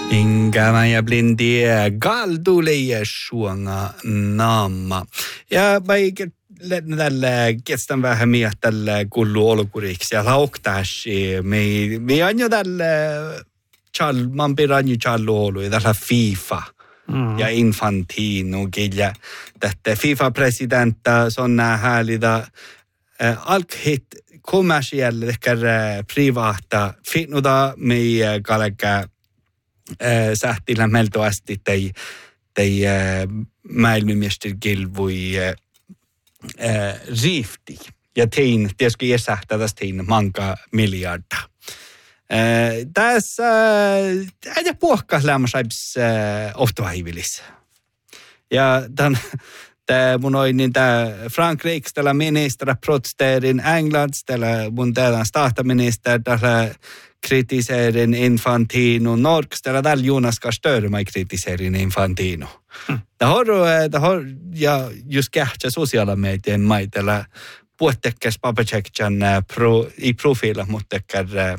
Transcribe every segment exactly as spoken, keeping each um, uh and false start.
Inga Maja Blindi galduleja suonga naama. Ja vaikka tällä kestän vähän miettiä tällä kullu olkuriksi ja lauktaisi. Me me anjo tällä chal man piranju challu olu ja tällä FIFA. Mm. Ja Infantino kyllä tätä FIFA-presidentta sonna häälitä äh, alkhit kommersielle ehkä privata finnuda me kalka äh, sähtillä meltoasti tei tei äh, maailmanmestarikilvui äh, äh, rifti ja tein tietysti jäsähtää tästä tein manka miljarda. Äh, tässä äh, ei puhkas lämmäsaibs äh, ohtavaivilis. Ja tämän Tämä mun oli niin tämä Frank Rijks, tällä ministeri protesteerin Englands, tällä mun täällä staataministeri, tällä kritiseerin Infantino Norks, tällä täällä Jonas Kastörmä kritiseerin Infantino. Hmm. Tämä on, tämä on, ja just kähtsä sosiaalimedien maitella puhutekkäs papacekcan pro, i profiilla, mutta tekkär äh,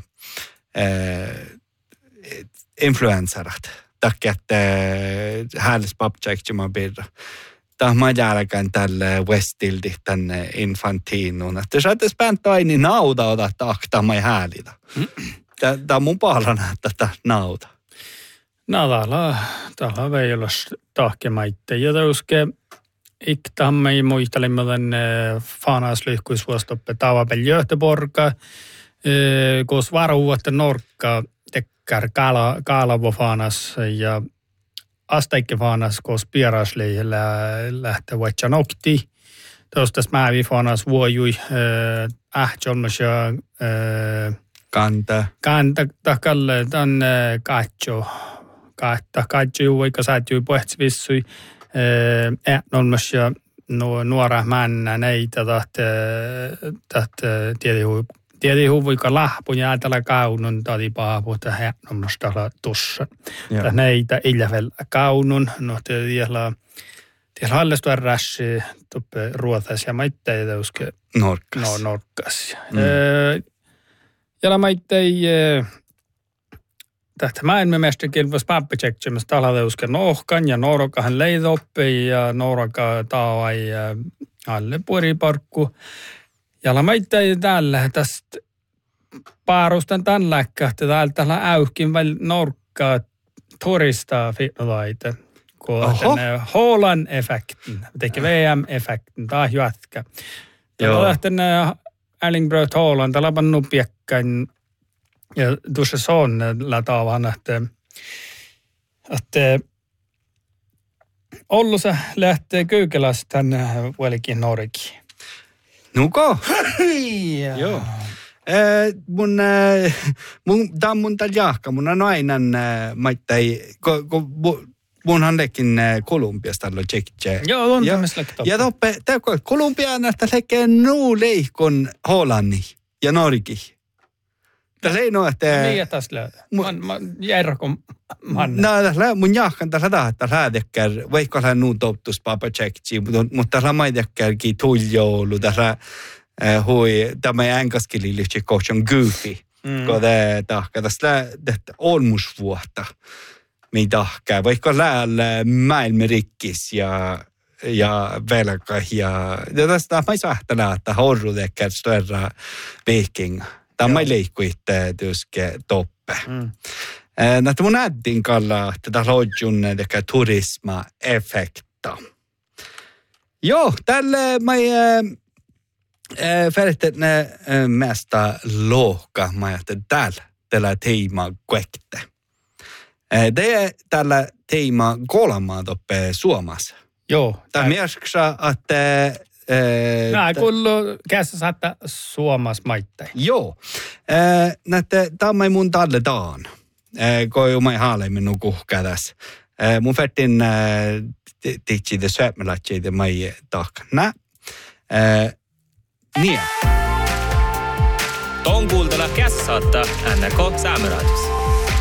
influencerat. Takia, että häälis papacekcan mä pidä. Tämä on jälkeen tälle Westildi tänne Infantinoon. Että sä et späntää aini nauta ota taktaa mai häälitä. Tämä on mun pahlana, että tämä nauta. No täällä, täällä ei ole tahkemaitte. Ja tauske iktamme ei muistelimme tänne fanaslyhkuisvuostoppe Tavapel Göteborga. Koos varuuvatta Norkka tekkär Kaalavo fanas ja Asteikke fanas koos pierasleihellä lähtee Vatsanokti. Tuosta mävi fanas vuojui ähtjolmasja kanta. Kanta takalle tämän katso. Kahta katso juu vaikka säätyy pohtsivissui ähtjolmasja nuora männä näitä tahte tiedihui. Tiedä huvuika lahpun ja ajatella kaunun tadi paapu tähän ähtjolmasja tussa. Näitä illävel kaunun, no tiedä tiedä hallistua rässi tuppe ruotas ja maittei teuske Norkas. No Norkas. Mm. Öö, ja maittei tästä maailmanmestarikilpailussa pappitsekkimässä täällä teuske nohkan ja Norkahan leidoppi ja Norka taavai alle puriparkku. Ja maittei täällä tästä paarustan tämän läkkähtä täältä täällä äyhkin väl Norkkaa turista finnolaita. Kun Holland effekten, teki V M-effekten, taas jatka. Ja lähten Erling-Braut Haaland, täällä pannu piekkäin, ja tuossa son lätaavan, että, että Ollussa lähtee Kyykelästä tänne vuolikin Norki. Nuko? Joo. Äh, mun, äh, mun, tää on mun täällä jahka, mun on aina äh, maittai, ko, ko, munhan lekin Kolumbiasta tällä tsekkiä. Joo, on tämmöistä lektoa. Ja toppe, täällä Kolumbianasta lekee nuu leikon Hollanni ja Norki. Tässä ei ole, että... No niin, tässä löytää. Mä järkon manne. No, tässä mun jahkan tässä tahtaa räädekkär, vaikka hän nuu toptus papa tsekkiä, mutta tässä maidekkärkin tuljoulu, tässä hui, tämä enkaskeli lyhtsä kohtaan goofy, kun tämä tahka. Tässä on musvuotta. Me tahkaa, vaikka lähellä maailmerikkis ja, ja velka ja, ja tästä mä ei sahtana, että horruudekkä störra viking. Tämä ei leikku itse työske toppe. Mm. Näitä mun äidin kalla, että tämä lojun tekä turisma-efekta. Joo, tälle mä ei färjät ne mesta lohka, mä ajattelin täällä, tällä teema kuekte. Det är tällä teema kolmaa toppe Suomessa. Joo. Tämä mielestä, että... Nämä kuuluu käsissä saattaa Suomessa maittain. Joo. Tämä on mun tälle taan, kun mä haaleimmin nukuhkaa tässä. Mun färtin tiitsi det söpmelatsi det mai tahka. Nä. Niin. Ton kuultella kässaattaa N R K Saameraadiossa.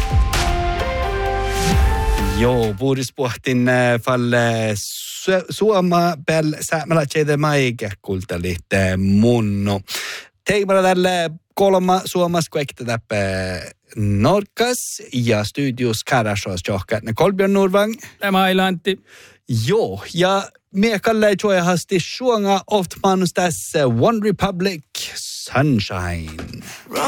Joo, puhdispuhtin falle Suoma pel säämälä tjeide maike kultalit munno. teimalla tällä kolma Suomessa, kun eikä tätä Norkas ja studios Karashoz johkaatne Kolbjörn Nordvang. Tämä Ailantti. Joo, ja me kallee juojahasti suonga oft manus tässä One Republic Sunshine.